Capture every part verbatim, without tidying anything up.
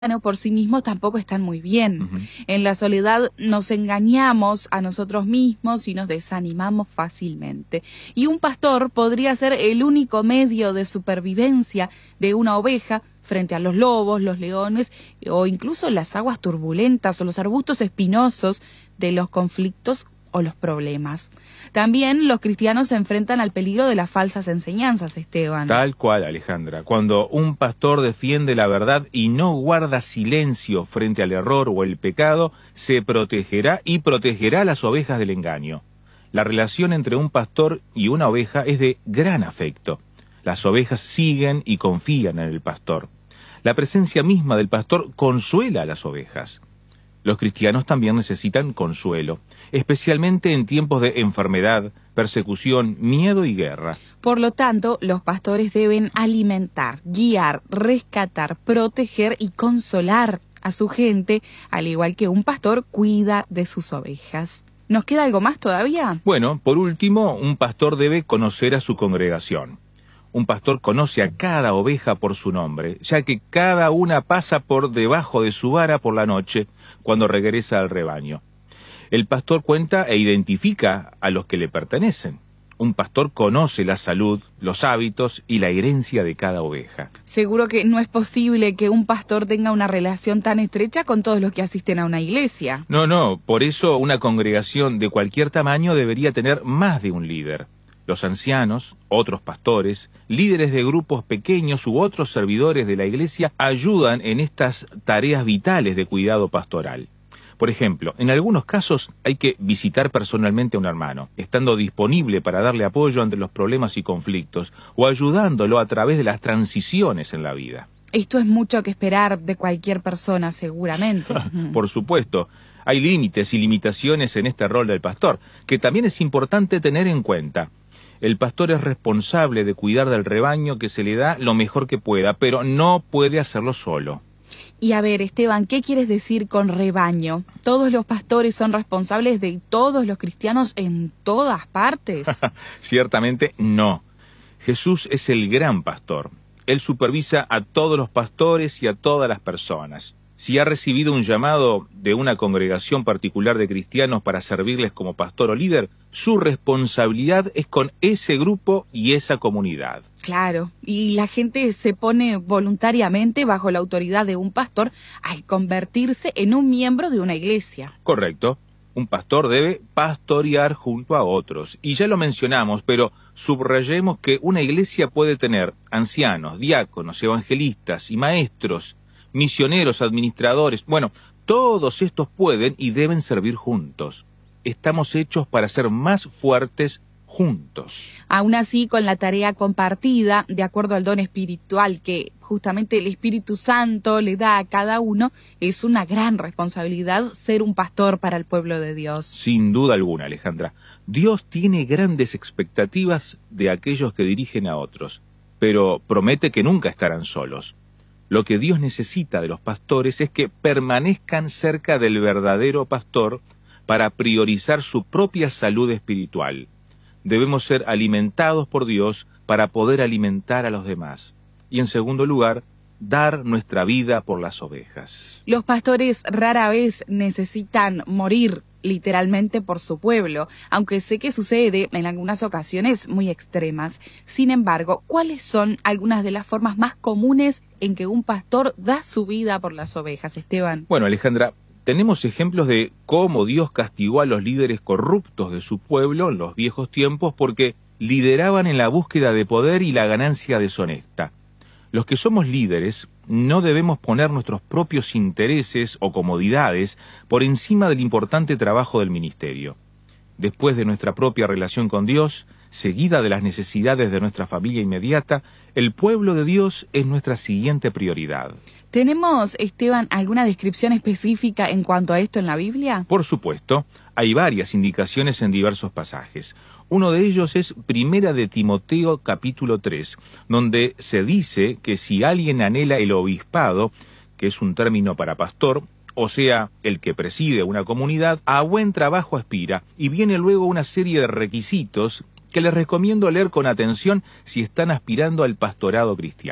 por sí mismos tampoco están muy bien. Uh-huh. En la soledad nos engañamos a nosotros mismos y nos desanimamos fácilmente. Y un pastor podría ser el único medio de supervivencia de una oveja frente a los lobos, los leones o incluso las aguas turbulentas o los arbustos espinosos de los conflictos o los problemas. También los cristianos se enfrentan al peligro de las falsas enseñanzas, Esteban. Tal cual, Alejandra. Cuando un pastor defiende la verdad y no guarda silencio frente al error o el pecado, se protegerá y protegerá a las ovejas del engaño. La relación entre un pastor y una oveja es de gran afecto. Las ovejas siguen y confían en el pastor. La presencia misma del pastor consuela a las ovejas. Los cristianos también necesitan consuelo, especialmente en tiempos de enfermedad, persecución, miedo y guerra. Por lo tanto, los pastores deben alimentar, guiar, rescatar, proteger y consolar a su gente, al igual que un pastor cuida de sus ovejas. ¿Nos queda algo más todavía? Bueno, por último, un pastor debe conocer a su congregación. Un pastor conoce a cada oveja por su nombre, ya que cada una pasa por debajo de su vara por la noche, cuando regresa al rebaño. El pastor cuenta e identifica a los que le pertenecen. Un pastor conoce la salud, los hábitos y la herencia de cada oveja. Seguro que no es posible que un pastor tenga una relación tan estrecha con todos los que asisten a una iglesia. No, no, por eso una congregación de cualquier tamaño debería tener más de un líder. Los ancianos, otros pastores, líderes de grupos pequeños u otros servidores de la iglesia ayudan en estas tareas vitales de cuidado pastoral. Por ejemplo, en algunos casos hay que visitar personalmente a un hermano, estando disponible para darle apoyo ante los problemas y conflictos, o ayudándolo a través de las transiciones en la vida. Esto es mucho que esperar de cualquier persona, seguramente. Por supuesto. Hay límites y limitaciones en este rol del pastor, que también es importante tener en cuenta. El pastor es responsable de cuidar del rebaño que se le da lo mejor que pueda, pero no puede hacerlo solo. Y a ver, Esteban, ¿qué quieres decir con rebaño? ¿Todos los pastores son responsables de todos los cristianos en todas partes? Ciertamente no. Jesús es el gran pastor. Él supervisa a todos los pastores y a todas las personas. Si ha recibido un llamado de una congregación particular de cristianos para servirles como pastor o líder, su responsabilidad es con ese grupo y esa comunidad. Claro, y la gente se pone voluntariamente bajo la autoridad de un pastor al convertirse en un miembro de una iglesia. Correcto. Un pastor debe pastorear junto a otros. Y ya lo mencionamos, pero subrayemos que una iglesia puede tener ancianos, diáconos, evangelistas y maestros, misioneros, administradores. Bueno, todos estos pueden y deben servir juntos. Estamos hechos para ser más fuertes juntos. Aún así, con la tarea compartida, de acuerdo al don espiritual que justamente el Espíritu Santo le da a cada uno, es una gran responsabilidad ser un pastor para el pueblo de Dios. Sin duda alguna, Alejandra. Dios tiene grandes expectativas de aquellos que dirigen a otros, pero promete que nunca estarán solos. Lo que Dios necesita de los pastores es que permanezcan cerca del verdadero pastor para priorizar su propia salud espiritual. Debemos ser alimentados por Dios para poder alimentar a los demás. Y en segundo lugar, dar nuestra vida por las ovejas. Los pastores rara vez necesitan morir literalmente por su pueblo, aunque sé que sucede en algunas ocasiones muy extremas. Sin embargo, ¿cuáles son algunas de las formas más comunes en que un pastor da su vida por las ovejas, Esteban? Bueno, Alejandra, tenemos ejemplos de cómo Dios castigó a los líderes corruptos de su pueblo en los viejos tiempos porque lideraban en la búsqueda de poder y la ganancia deshonesta. Los que somos líderes no debemos poner nuestros propios intereses o comodidades por encima del importante trabajo del ministerio. Después de nuestra propia relación con Dios, seguida de las necesidades de nuestra familia inmediata, el pueblo de Dios es nuestra siguiente prioridad. ¿Tenemos, Esteban, alguna descripción específica en cuanto a esto en la Biblia? Por supuesto, hay varias indicaciones en diversos pasajes. Uno de ellos es Primera de Timoteo capítulo tres, donde se dice que si alguien anhela el obispado, que es un término para pastor, o sea, el que preside una comunidad, a buen trabajo aspira, y viene luego una serie de requisitos que les recomiendo leer con atención si están aspirando al pastorado cristiano.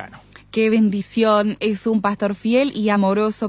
Qué bendición, es un pastor fiel y amoroso